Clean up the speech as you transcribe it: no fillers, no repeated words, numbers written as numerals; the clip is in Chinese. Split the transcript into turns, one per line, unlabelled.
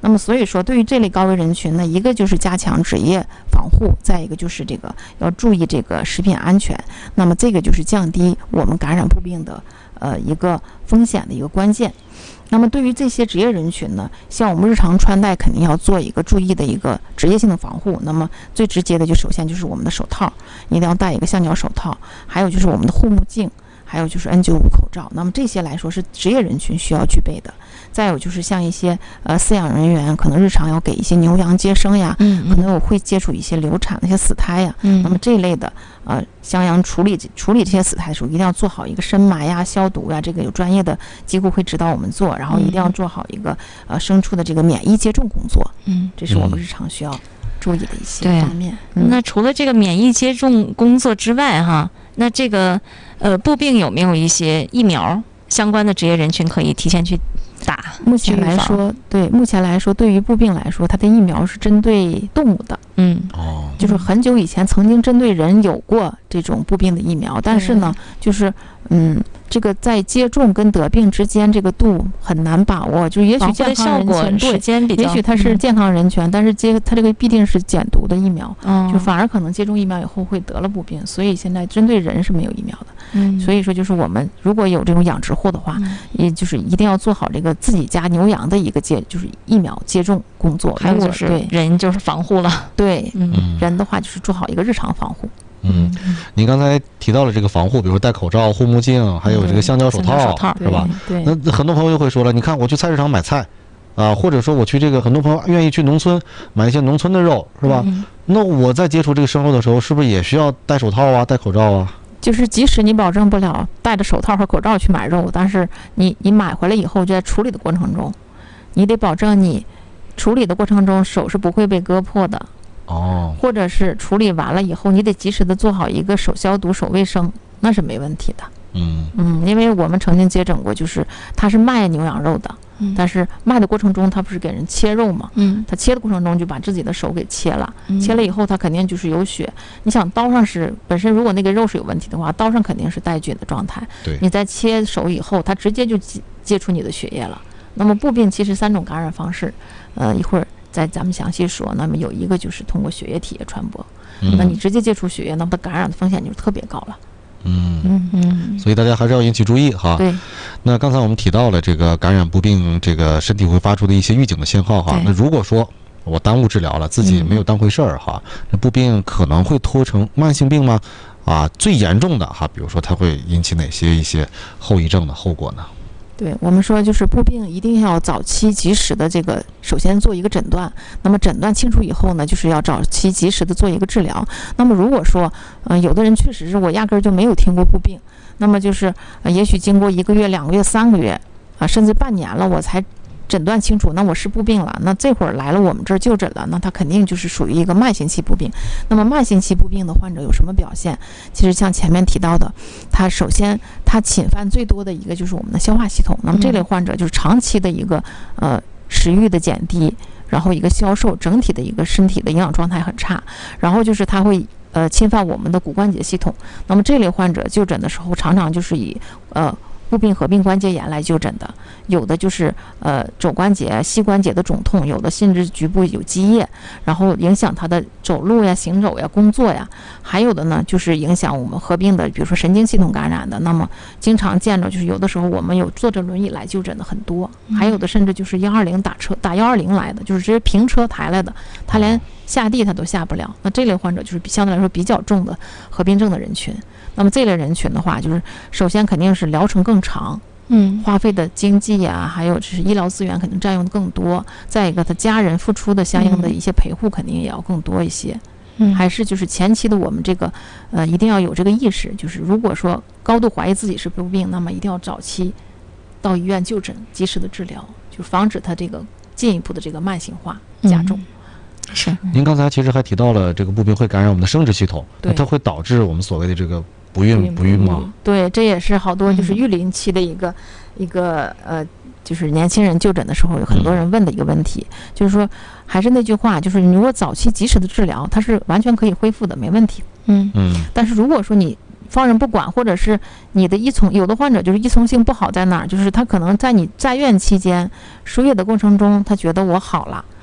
那么所以说，对于这类高危人群呢，一个就是加强职业防护，再一个就是这个要注意这个食品安全。那么这个就是降低我们感染布病的一个风险的一个关键。那么对于这些职业人群呢，像我们日常穿戴肯定要做一个注意的一个职业性的防护。那么最直接的就首先就是我们的手套，一定要戴一个橡胶手套，还有就是我们的护目镜，还有就是 N95 口罩。那么这些来说是职业人群需要具备的。再有就是像一些饲养人员，可能日常要给一些牛羊接生呀，可能我会接触一些流产的一些死胎呀，那么这一类的襄阳处理这些死胎的时候，一定要做好一个深埋呀、消毒呀，这个有专业的机构会指导我们做，然后一定要做好一个牲畜的这个免疫接种工作，这是我们日常需要注意的一些方面。
那除了这个免疫接种工作之外，哈，那这个布病有没有一些疫苗相关的职业人群可以提前去打？
目前来说，对于布病来说，它的疫苗是针对动物的。就是很久以前曾经针对人有过这种布病的疫苗，但是呢，就是这个在接种跟得病之间这个度很难把握，就也许健康人群
时间比较，
也许它是健康人群，但是它这个必定是减毒的疫苗，就反而可能接种疫苗以后会得了布病，所以现在针对人是没有疫苗的。所以说就是我们如果有这种养殖户的话，也就是一定要做好这个自己家牛羊的一个就是疫苗接种工作。
还有就是人就是防护了，
对，人的话就是做好一个日常防护。
您刚才提到了这个防护，比如戴口罩、护目镜，还有这个橡胶手套，是吧？
对。
那很多朋友就会说了，你看我去菜市场买菜啊，或者说我去这个，很多朋友愿意去农村买一些农村的肉，是吧？那我在接触这个生肉的时候，是不是也需要戴手套啊、戴口罩啊？
就是即使你保证不了戴着手套和口罩去买肉，但是你买回来以后，就在处理的过程中，你得保证你处理的过程中手是不会被割破的。或者是处理完了以后，你得及时的做好一个手消毒、手卫生，那是没问题的。因为我们曾经接诊过，就是他是卖牛羊肉的，但是卖的过程中他不是给人切肉嘛，他切的过程中就把自己的手给切了，切了以后他肯定就是有血。你想刀上是本身如果那个肉是有问题的话，刀上肯定是带菌的状态，你在切手以后，他直接就接触你的血液了。那么布病其实3种感染方式，一会儿咱们详细说。那么有一个就是通过血液体液传播，那你直接接触血液，那么感染的风险就是特别高了。
所以大家还是要引起注意哈。
对。
那刚才我们提到了这个感染布病，这个身体会发出的一些预警的信号哈。那如果说我耽误治疗了，自己没有当回事儿哈，那布病可能会拖成慢性病吗？最严重的哈，比如说它会引起哪些一些后遗症的后果呢？
对，我们说就是布病一定要早期及时的这个，首先做一个诊断，那么诊断清楚以后呢，就是要早期及时的做一个治疗。那么如果说有的人确实是我压根儿就没有听过布病，那么就是也许经过1个月、2个月、3个月甚至半年了，我才诊断清楚，那我是布病了，那这会儿来了我们这儿就诊了，那他肯定就是属于一个慢性期布病。那么慢性期布病的患者有什么表现？其实像前面提到的，他首先他侵犯最多的一个就是我们的消化系统，那么这类患者就是长期的一个食欲的减低，然后一个消瘦，整体的一个身体的营养状态很差，然后就是他会侵犯我们的骨关节系统。那么这类患者就诊的时候常常就是以布病合并关节炎来就诊的，有的就是肘关节、膝关节的肿痛，有的甚至局部有积液，然后影响他的走路呀、行走呀、工作呀，还有的呢就是影响我们合并的，比如说神经系统感染的。那么经常见着就是有的时候我们有坐着轮椅来就诊的很多，还有的甚至就是120打120来的，就是直接平车抬来的，他连下地他都下不了。那这类患者就是相对来说比较重的合并症的人群。那么这类人群的话，就是首先肯定是疗程更长，花费的经济呀，还有就是医疗资源肯定占用的更多。再一个，他家人付出的相应的一些陪护肯定也要更多一些。还是就是前期的我们这个一定要有这个意识，就是如果说高度怀疑自己是布病，那么一定要早期到医院就诊，及时的治疗，就防止他这个进一步的这个慢性化加重。
是。
您刚才其实还提到了这个布病会感染我们的生殖系统，那它会导致我们所谓的这个不孕吗？
对，这也是好多就是育龄期的一个就是年轻人就诊的时候有很多人问的一个问题，就是说还是那句话，就是你如果早期及时的治疗，它是完全可以恢复的，没问题。但是如果说你放任不管，或者是你的有的患者就是依从性不好在哪儿，就是他可能在你在院期间输液的过程中，他觉得我好了，